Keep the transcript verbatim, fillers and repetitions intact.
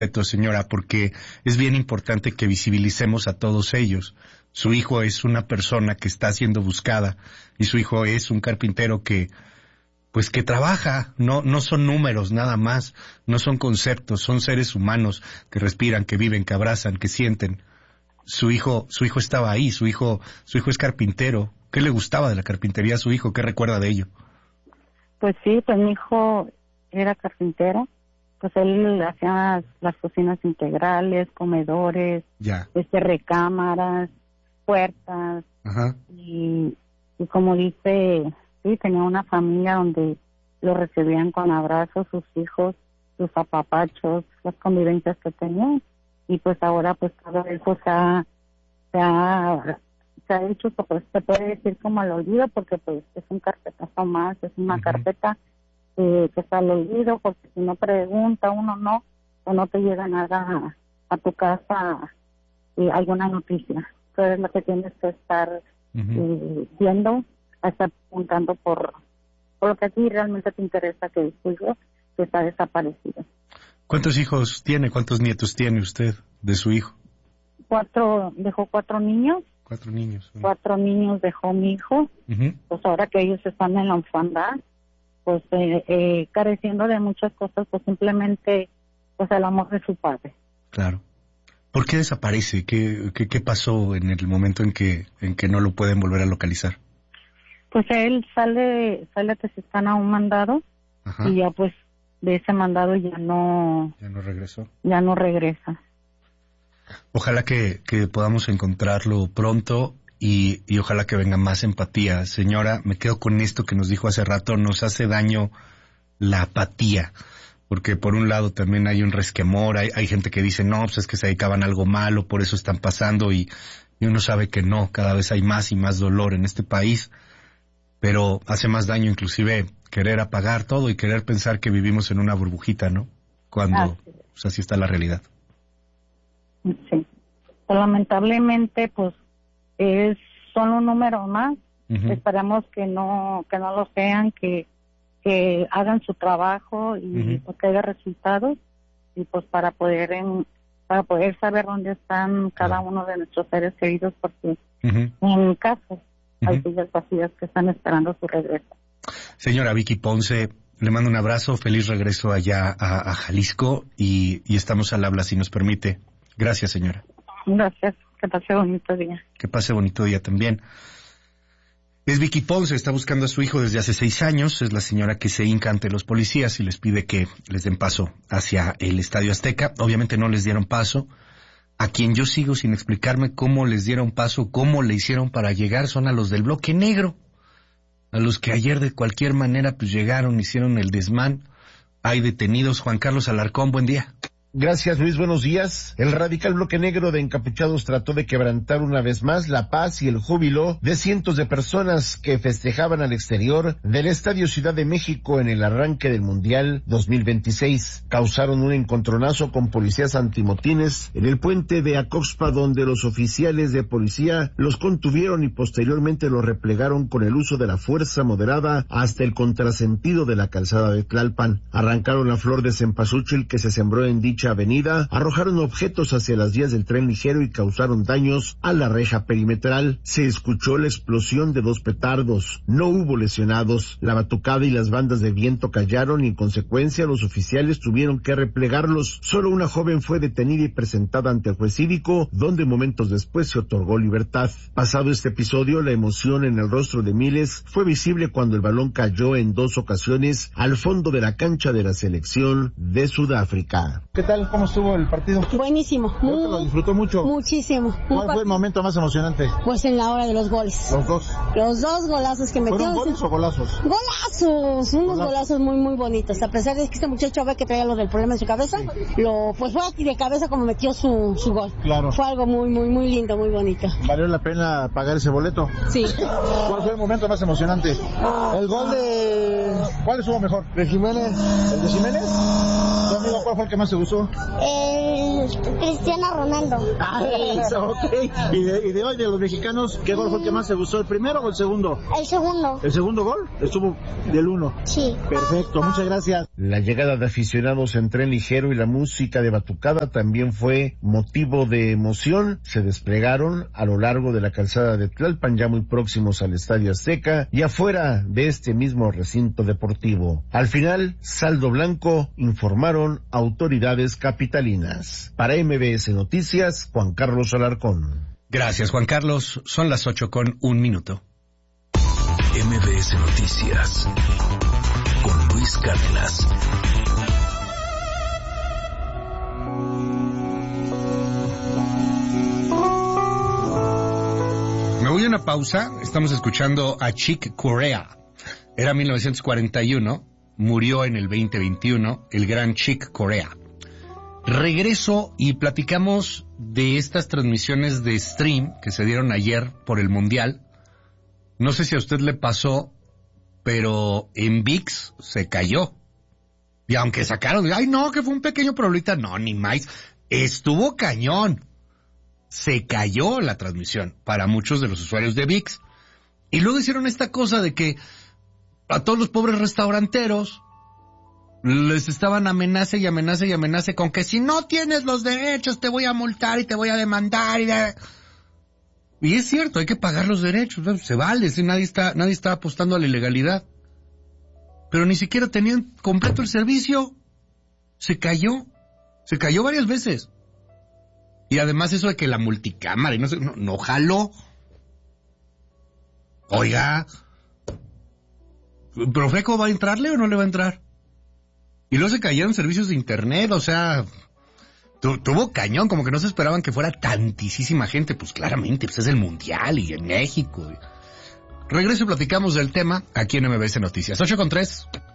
Señora, porque es bien importante que visibilicemos a todos ellos. Su hijo es una persona que está siendo buscada y su hijo es un carpintero que, pues que trabaja, no, no son números nada más, no son conceptos, son seres humanos que respiran, que viven, que abrazan, que sienten. Su hijo, su hijo estaba ahí, su hijo, su hijo es carpintero. ¿Qué le gustaba de la carpintería a su hijo? ¿Qué recuerda de ello? Pues sí, pues mi hijo era carpintero. Pues él hacía las, las cocinas integrales, comedores, ya. este recámaras, puertas. Ajá. Y, y como dice, sí, tenía una familia donde lo recibían con abrazos, sus hijos, sus apapachos, las convivencias que tenían. Y pues ahora pues todo eso se ha, se ha, se ha hecho, pues se puede decir como al olvido, porque pues es un carpetazo más, es una uh-huh. carpeta Eh, que está al olvido, porque si no pregunta uno no, o no te llega nada a, a tu casa, eh, alguna noticia. Entonces lo que tienes que estar uh-huh. eh, viendo, a estar preguntando por, por lo que a ti realmente te interesa, que tu hijo que está desaparecido. ¿Cuántos hijos tiene, cuántos nietos tiene usted de su hijo? Cuatro, dejó cuatro niños. Cuatro niños. ¿Sí? Cuatro niños dejó mi hijo. Uh-huh. Pues ahora que ellos están en la orfandad, pues eh, eh, careciendo de muchas cosas, pues simplemente pues el amor de su padre. Claro. ¿Por qué desaparece? ¿Qué, qué, qué pasó en el momento en que en que no lo pueden volver a localizar? Pues él sale sale a Tezistán a un mandado. Ajá. Y ya pues de ese mandado ya no ya no regresó. Ya no regresa. Ojalá que, que podamos encontrarlo pronto. Y, y ojalá que venga más empatía. Señora, me quedo con esto que nos dijo hace rato, nos hace daño la apatía, porque por un lado también hay un resquemor, hay, hay gente que dice, no, pues es que se dedicaban a algo malo, por eso están pasando, y, y uno sabe que no, cada vez hay más y más dolor en este país, pero hace más daño inclusive querer apagar todo y querer pensar que vivimos en una burbujita, ¿no? Cuando, ah, sí. Pues así está la realidad. Sí, pero lamentablemente, pues, es son un número más. Uh-huh. Esperamos que no que no lo sean, que que hagan su trabajo y uh-huh. pues, que haya resultados, y pues para poder en, para poder saber dónde están cada uh-huh. uno de nuestros seres queridos, porque uh-huh. en caso uh-huh. hay villas vacías que están esperando su regreso. Señora Vicky Ponce, le mando un abrazo, feliz regreso allá a, a Jalisco, y, y estamos al habla si nos permite. Gracias, señora. Gracias. Que pase bonito día. Que pase bonito día también. Es Vicky Ponce, está buscando a su hijo desde hace seis años. Es la señora que se hinca ante los policías y les pide que les den paso hacia el Estadio Azteca. Obviamente no les dieron paso. A quien yo sigo sin explicarme cómo les dieron paso, cómo le hicieron para llegar, son a los del Bloque Negro. A los que ayer de cualquier manera pues llegaron, hicieron el desmán. Hay detenidos. Juan Carlos Alarcón, buen día. Gracias, Luis, buenos días. El radical Bloque Negro de encapuchados trató de quebrantar una vez más la paz y el júbilo de cientos de personas que festejaban al exterior del Estadio Ciudad de México en el arranque del Mundial dos mil veintiséis. Causaron un encontronazo con policías antimotines en el puente de Acoxpa, donde los oficiales de policía los contuvieron y posteriormente los replegaron con el uso de la fuerza moderada hasta el contrasentido de la calzada de Tlalpan. Arrancaron la flor de cempasúchil que se sembró en dicha avenida, arrojaron objetos hacia las vías del tren ligero y causaron daños a la reja perimetral. Se escuchó la explosión de dos petardos. No hubo lesionados. La batucada y las bandas de viento callaron y en consecuencia los oficiales tuvieron que replegarlos. Solo una joven fue detenida y presentada ante el juez cívico, donde momentos después se otorgó libertad. Pasado este episodio, la emoción en el rostro de miles fue visible cuando el balón cayó en dos ocasiones al fondo de la cancha de la selección de Sudáfrica. ¿Qué tal? ¿Cómo estuvo el partido? Buenísimo. Muy, ¿Lo disfrutó mucho? Muchísimo. ¿Cuál fue el momento más emocionante? Pues en la hora de los goles. ¿Los dos? Los dos golazos que metió. ¿Fueron goles o golazos? Golazos, unos golazos, golazos muy muy bonitos. A pesar de que este muchacho ve que traía lo del problema en su cabeza, sí. lo pues fue aquí de cabeza como metió su, su gol. Claro. Fue algo muy muy muy lindo, muy bonito. ¿Valió la pena pagar ese boleto? Sí. ¿Cuál fue el momento más emocionante? El gol de... ¿Cuál estuvo mejor? ¿De Jiménez? ¿El de Jiménez? ¿Tu amigo cuál fue el que más te gustó? favorito? El Cristiano Ronaldo. Ah, eso, ok. ¿Y de, y de hoy, de los mexicanos, qué gol fue el que más te gustó? ¿El primero o el segundo? El segundo. ¿El segundo gol? Estuvo del uno. Sí. Perfecto, muchas gracias. La llegada de aficionados en tren ligero y la música de batucada también fue motivo de emoción. Se desplegaron a lo largo de la calzada de Tlalpan, ya muy próximos al Estadio Azteca y afuera de este mismo recinto deportivo. Al final, saldo blanco, informaron autoridades capitalinas. Para M B S Noticias, Juan Carlos Alarcón. Gracias, Juan Carlos. Son las ocho con un minuto. M B S Noticias con Luis Cárdenas. Me voy a una pausa. Estamos escuchando a Chick Corea. Era mil novecientos cuarenta y uno. Murió en el veinte veintiuno el gran Chick Corea. Regreso y platicamos de estas transmisiones de stream que se dieron ayer por el Mundial. No sé si a usted le pasó, pero en V I X se cayó. Y aunque sacaron, ay no, que fue un pequeño problemita, no, ni más. Estuvo cañón. Se cayó la transmisión para muchos de los usuarios de V I X. Y luego hicieron esta cosa de que a todos los pobres restauranteros les estaban amenace y amenace y amenace con que si no tienes los derechos te voy a multar y te voy a demandar. Y, de... y es cierto, hay que pagar los derechos, ¿no? Se vale, si nadie está, nadie está apostando a la ilegalidad. Pero ni siquiera tenían completo el servicio. Se cayó. Se cayó varias veces. Y además eso de que la multicámara y no sé, no, no jaló. Oiga, ¿Profeco va a entrarle o no le va a entrar? Y luego se cayeron servicios de internet, o sea, tu, tuvo cañón, como que no se esperaban que fuera tantísima gente. Pues claramente, pues es el Mundial y en México. Regreso y platicamos del tema aquí en M B S Noticias. ocho con tres.